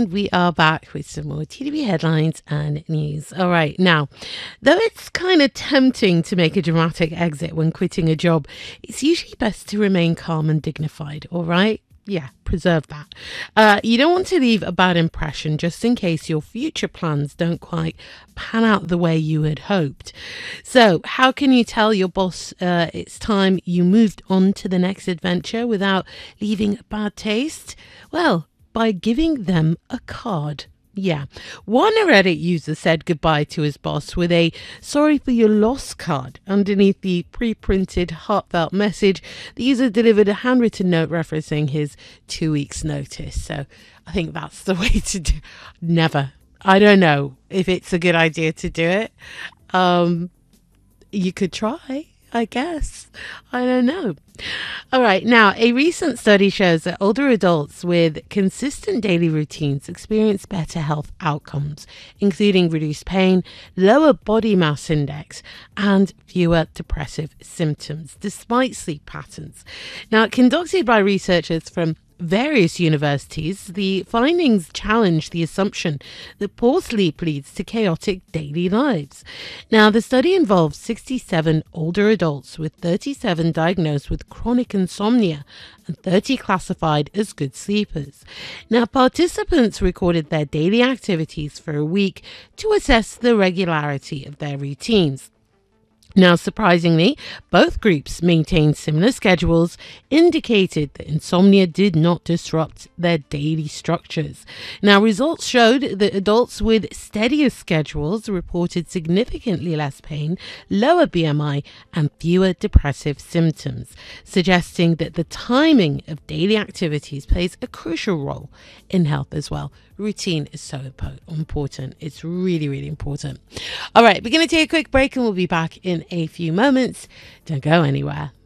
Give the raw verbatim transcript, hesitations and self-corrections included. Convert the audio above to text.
And we are back with some more T D B headlines and news. All right. Now, though it's kind of tempting to make a dramatic exit when quitting a job, it's usually best to remain calm and dignified. All right. Yeah, preserve that. Uh, you don't want to leave a bad impression just in case your future plans don't quite pan out the way you had hoped. So how can you tell your boss uh, it's time you moved on to the next adventure without leaving a bad taste? Well, by giving them a card. Yeah. One Reddit user said goodbye to his boss with a sorry for your loss card. Underneath the pre-printed heartfelt message, the user delivered a handwritten note referencing his two weeks notice. So I think that's the way to do. Never. I don't know if it's a good idea to do it. Um, you could try, I guess. I don't know. All right. Now, a recent study shows that older adults with consistent daily routines experience better health outcomes, including reduced pain, lower body mass index, and fewer depressive symptoms, despite sleep patterns. Now, conducted by researchers from various universities, the findings challenge the assumption that poor sleep leads to chaotic daily lives. Now, the study involved sixty-seven older adults, with thirty-seven diagnosed with chronic insomnia and thirty classified as good sleepers. Now, participants recorded their daily activities for a week to assess the regularity of their routines. Now, surprisingly, both groups maintained similar schedules, indicated that insomnia did not disrupt their daily structures. Now, results showed that adults with steadier schedules reported significantly less pain, lower B M I, and fewer depressive symptoms, suggesting that the timing of daily activities plays a crucial role in health as well. Routine is so important. It's really, really important. All right, we're going to take a quick break and we'll be back in a few moments. Don't go anywhere.